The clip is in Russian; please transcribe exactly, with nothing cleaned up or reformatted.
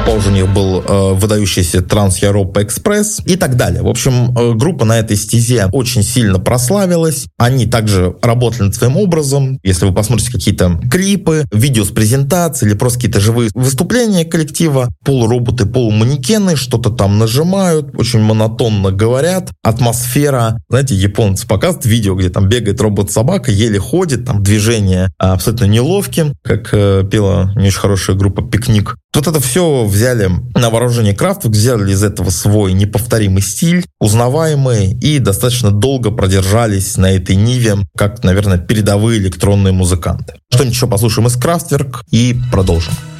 Позже у них был э, выдающийся Trans-Europa Express и так далее. В общем, э, группа на этой стезе очень сильно прославилась. Они также работали над своим образом. Если вы посмотрите какие-то клипы, видео с презентацией или просто какие-то живые выступления коллектива, полуроботы, полуманекены что-то там нажимают, очень монотонно говорят. Атмосфера, знаете, японцы показывают видео, где там бегает робот-собака, еле ходит, там движения абсолютно неловкие, как э, пела не очень хорошая группа «Пикник». Вот это все взяли на вооружение Kraftwerk, взяли из этого свой неповторимый стиль, узнаваемый, и достаточно долго продержались на этой ниве, как, наверное, передовые электронные музыканты. Что-нибудь еще послушаем из Kraftwerk и продолжим.